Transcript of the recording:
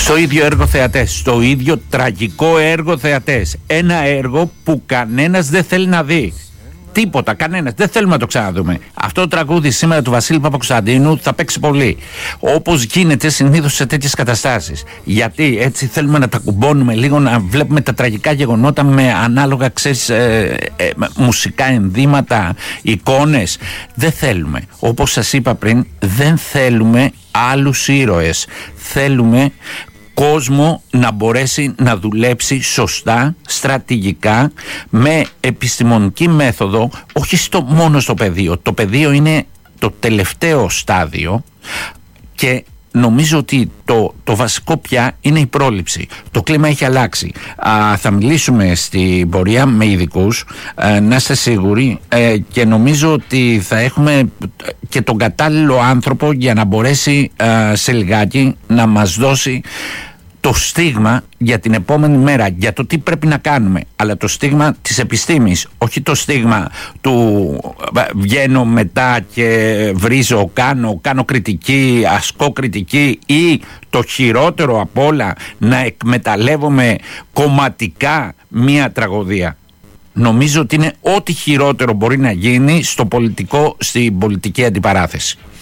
Στο ίδιο έργο θεατές, στο ίδιο τραγικό έργο θεατές. Ένα έργο που κανένας δεν θέλει να δει. Τίποτα, κανένας. Δεν θέλουμε να το ξαναδούμε. Αυτό το τραγούδι σήμερα του Βασίλη Παπακοσταντίνου θα παίξει πολύ. Όπως γίνεται συνήθως σε τέτοιες καταστάσεις. Γιατί έτσι θέλουμε να τα κουμπώνουμε λίγο, να βλέπουμε τα τραγικά γεγονότα με ανάλογα, ξέρεις, μουσικά ενδύματα, εικόνες. Δεν θέλουμε. Όπως σας είπα πριν, δεν θέλουμε άλλους ήρωες. Θέλουμε κόσμο να μπορέσει να δουλέψει σωστά, στρατηγικά, με επιστημονική μέθοδο, όχι μόνο στο πεδίο. Το πεδίο είναι το τελευταίο στάδιο και νομίζω ότι το βασικό πια είναι η πρόληψη. Το κλίμα έχει αλλάξει. Θα μιλήσουμε στην πορεία με ειδικούς, να είστε σίγουροι, και νομίζω ότι θα έχουμε και τον κατάλληλο άνθρωπο για να μπορέσει σε λιγάκι να μας δώσει το στίγμα για την επόμενη μέρα, για το τι πρέπει να κάνουμε, αλλά το στίγμα της επιστήμης, όχι το στίγμα του βγαίνω μετά και βρίζω, κάνω κριτική, ασκώ κριτική, ή το χειρότερο απ' όλα, να εκμεταλλεύομαι κομματικά μία τραγωδία. Νομίζω ότι είναι ό,τι χειρότερο μπορεί να γίνει στην πολιτική αντιπαράθεση.